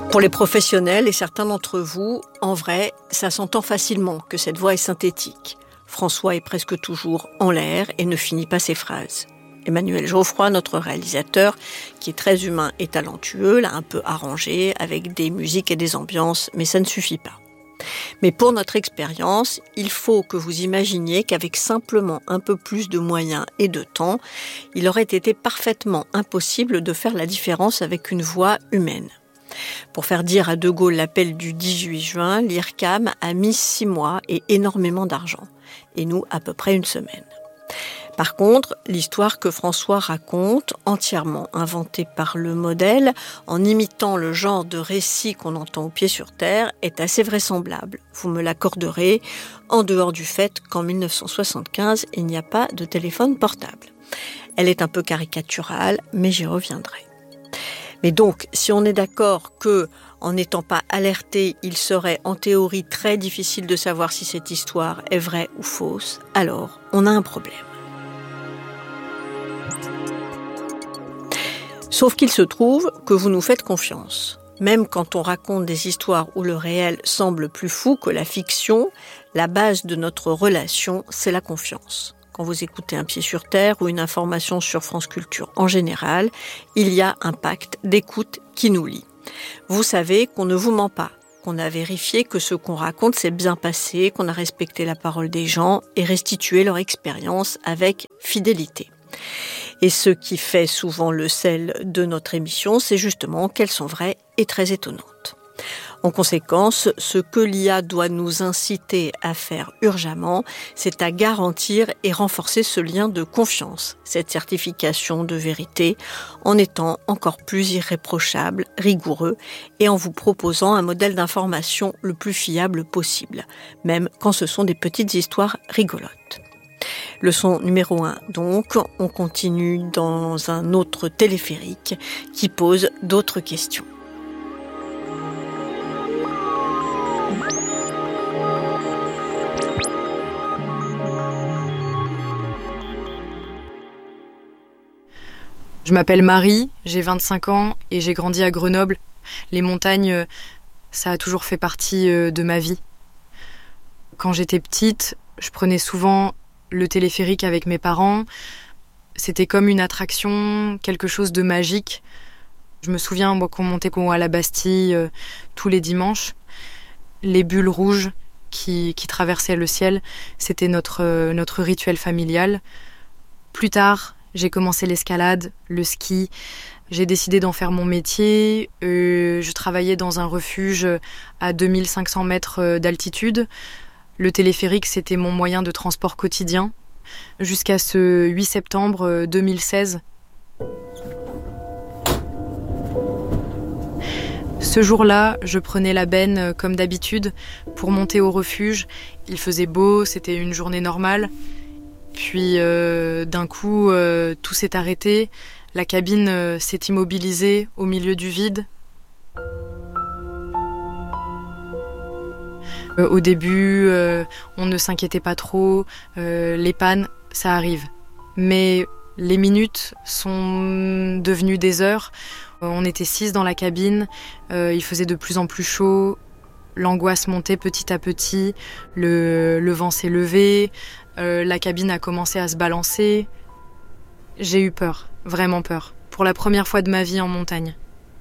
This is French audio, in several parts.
Pour les professionnels et certains d'entre vous, en vrai, ça s'entend facilement que cette voix est synthétique. François est presque toujours en l'air et ne finit pas ses phrases. Emmanuel Geoffroy, notre réalisateur, qui est très humain et talentueux, l'a un peu arrangé avec des musiques et des ambiances, mais ça ne suffit pas. Mais pour notre expérience, il faut que vous imaginiez qu'avec simplement un peu plus de moyens et de temps, il aurait été parfaitement impossible de faire la différence avec une voix humaine. Pour faire dire à De Gaulle l'appel du 18 juin, l'IRCAM a mis 6 mois et énormément d'argent. Et nous, à peu près une semaine. Par contre, l'histoire que François raconte, entièrement inventée par le modèle, en imitant le genre de récit qu'on entend au pied sur terre, est assez vraisemblable. Vous me l'accorderez, en dehors du fait qu'en 1975, il n'y a pas de téléphone portable. Elle est un peu caricaturale, mais j'y reviendrai. Mais donc, si on est d'accord que, en n'étant pas alerté, il serait en théorie très difficile de savoir si cette histoire est vraie ou fausse, alors on a un problème. Sauf qu'il se trouve que vous nous faites confiance. Même quand on raconte des histoires où le réel semble plus fou que la fiction, la base de notre relation, c'est la confiance. Quand vous écoutez Un pied sur terre ou une information sur France Culture en général, il y a un pacte d'écoute qui nous lie. Vous savez qu'on ne vous ment pas, qu'on a vérifié que ce qu'on raconte s'est bien passé, qu'on a respecté la parole des gens et restitué leur expérience avec fidélité. Et ce qui fait souvent le sel de notre émission, c'est justement qu'elles sont vraies et très étonnantes. En conséquence, ce que l'IA doit nous inciter à faire urgemment, c'est à garantir et renforcer ce lien de confiance, cette certification de vérité, en étant encore plus irréprochable, rigoureux et en vous proposant un modèle d'information le plus fiable possible, même quand ce sont des petites histoires rigolotes. Leçon numéro 1, donc, on continue dans un autre téléphérique qui pose d'autres questions. Je m'appelle Marie, j'ai 25 ans et j'ai grandi à Grenoble. Les montagnes, ça a toujours fait partie de ma vie. Quand j'étais petite, je prenais souvent le téléphérique avec mes parents. C'était comme une attraction, quelque chose de magique. Je me souviens qu'on montait à la Bastille tous les dimanches. Les bulles rouges qui traversaient le ciel, c'était notre rituel familial. Plus tard, j'ai commencé l'escalade, le ski. J'ai décidé d'en faire mon métier. Je travaillais dans un refuge à 2500 mètres d'altitude. Le téléphérique, c'était mon moyen de transport quotidien. Jusqu'à ce 8 septembre 2016. Ce jour-là, je prenais la benne comme d'habitude pour monter au refuge. Il faisait beau, c'était une journée normale. Puis d'un coup, tout s'est arrêté. La cabine s'est immobilisée au milieu du vide. Au début, on ne s'inquiétait pas trop. Les pannes, ça arrive. Mais les minutes sont devenues des heures. On était 6 dans la cabine. Il faisait de plus en plus chaud. L'angoisse montait petit à petit. Le vent s'est levé. La cabine a commencé à se balancer. J'ai eu peur, vraiment peur, pour la première fois de ma vie en montagne.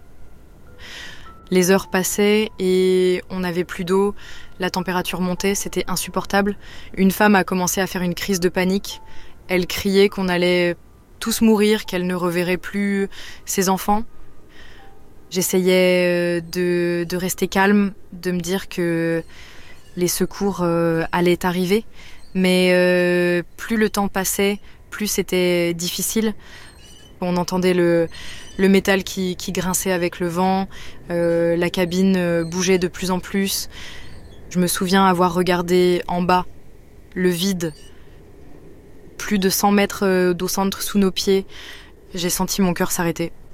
Les heures passaient et on n'avait plus d'eau, la température montait, c'était insupportable. Une femme a commencé à faire une crise de panique. Elle criait qu'on allait tous mourir, qu'elle ne reverrait plus ses enfants. J'essayais de rester calme, de me dire que les secours allaient arriver. Mais plus le temps passait, plus c'était difficile. On entendait le métal qui grinçait avec le vent, la cabine bougeait de plus en plus. Je me souviens avoir regardé en bas, le vide, plus de 100 mètres d'eau centre sous nos pieds. J'ai senti mon cœur s'arrêter.